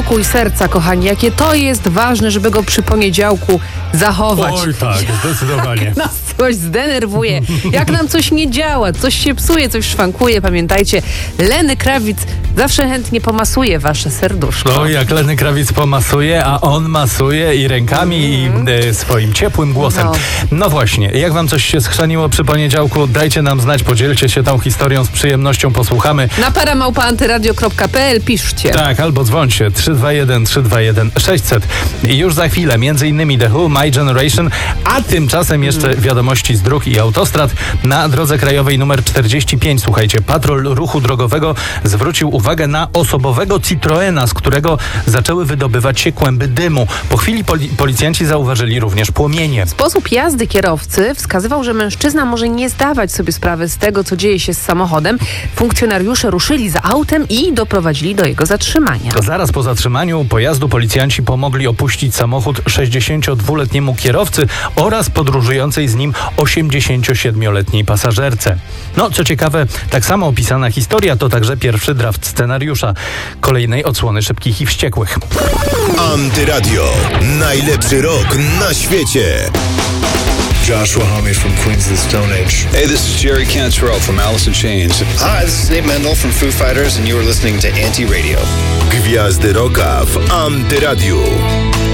Spokój serca, kochani, jakie to jest ważne, żeby go przy poniedziałku zachować. Oj tak, zdecydowanie. Jak nas coś zdenerwuje, jak nam coś nie działa, coś się psuje, coś szwankuje, pamiętajcie, Lenny Kravitz zawsze chętnie pomasuje wasze serduszko. No, jak Lenny Kravitz pomasuje, a on masuje i rękami, i swoim ciepłym głosem. No właśnie, jak wam coś się schrzaniło przy poniedziałku, dajcie nam znać, podzielcie się tą historią, z przyjemnością posłuchamy. Na para@antyradio.pl piszcie. Tak, albo dzwońcie 321 321 600. I już za chwilę, między innymi The Who, My Generation, a tymczasem jeszcze wiadomości z dróg i autostrad. Na drodze krajowej numer 45, słuchajcie, patrol ruchu drogowego zwrócił uwagę na osobowego Citroena, z którego zaczęły wydobywać się kłęby dymu. Po chwili policjanci zauważyli również płomienie. Sposób jazdy kierowcy wskazywał, że mężczyzna może nie zdawać sobie sprawy z tego, co dzieje się z samochodem. Funkcjonariusze ruszyli za autem i doprowadzili do jego zatrzymania. Zaraz po zatrzymaniu pojazdu policjanci pomogli opuścić samochód 62-letniemu kierowcy oraz podróżującej z nim 87-letniej pasażerce. No, co ciekawe, tak samo opisana historia to także pierwszy draft scenariusza kolejnej odsłony Szybkich i Wściekłych. Antyradio. Najlepszy rok na świecie. Joshua Homme from Queens of the Stone Age. Hey, this is Jerry Cantrell from Alice in Chains. Hi, this is Nate Mendel from Foo Fighters and you are listening to Anti-Radio. Gwiazdy Rocka w Antyradiu.